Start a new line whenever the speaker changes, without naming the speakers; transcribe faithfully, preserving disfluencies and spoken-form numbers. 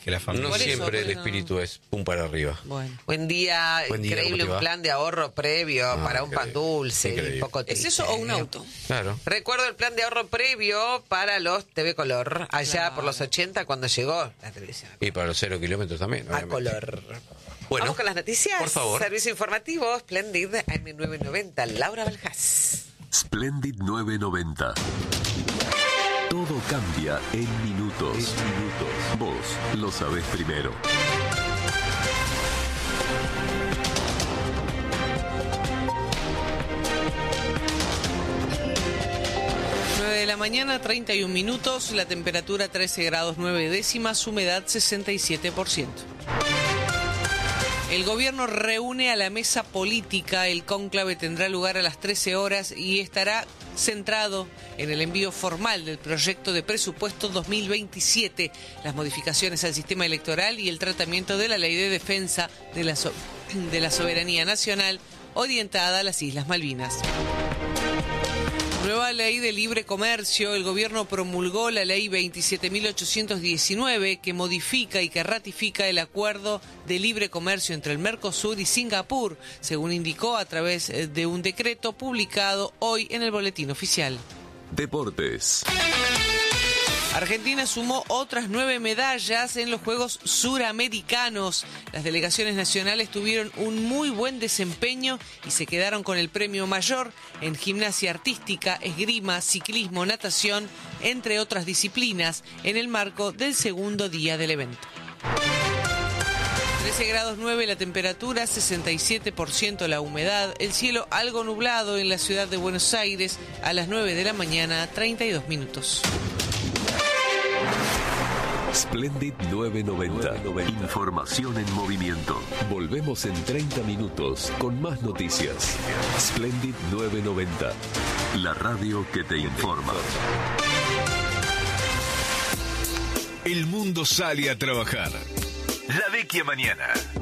que la familia.
No
Por eso,
siempre
por
el
eso.
espíritu es pum para arriba.
Bueno.
Buen día,
Buen día,
increíble,
¿cómo te
un
va?
plan de ahorro previo
Ah,
para un pan
increíble,
dulce,
increíble.
un poco
¿Es
triste.
eso o un auto?
Claro.
Recuerdo el plan de ahorro previo para los T V Color, allá
Claro.
por los ochenta cuando llegó la televisión
Y para los cero kilómetros también,
a
obviamente.
color.
Bueno,
Vamos con las noticias.
por favor.
Servicio informativo, Splendid, M nueve noventa, Laura Baljás.
Splendid nueve noventa. Todo cambia en minutos. minutos. Vos lo sabés primero.
nueve de la mañana, treinta y un minutos, la temperatura trece grados nueve décimas, humedad sesenta y siete por ciento. El gobierno reúne a la mesa política. El cónclave tendrá lugar a las trece horas y estará centrado en el envío formal del proyecto de presupuesto dos mil veintisiete, las modificaciones al sistema electoral y el tratamiento de la ley de defensa de la, so- de la soberanía nacional orientada a las Islas Malvinas. Nueva ley de libre comercio. El gobierno promulgó la ley veintisiete mil ochocientos diecinueve que modifica y que ratifica el acuerdo de libre comercio entre el Mercosur y Singapur, según indicó a través de un decreto publicado hoy en el Boletín Oficial.
Deportes.
Argentina sumó otras nueve medallas en los Juegos Suramericanos. Las delegaciones nacionales tuvieron un muy buen desempeño y se quedaron con el premio mayor en gimnasia artística, esgrima, ciclismo, natación, entre otras disciplinas, en el marco del segundo día del evento. trece grados nueve la temperatura, sesenta y siete por ciento la humedad, el cielo algo nublado en la ciudad de Buenos Aires a las nueve de la mañana, treinta y dos minutos.
Splendid nueve noventa. Información en movimiento. Volvemos en treinta minutos con más noticias. Splendid nueve noventa. La radio que te informa.
El mundo sale a trabajar. La vecchia mañana.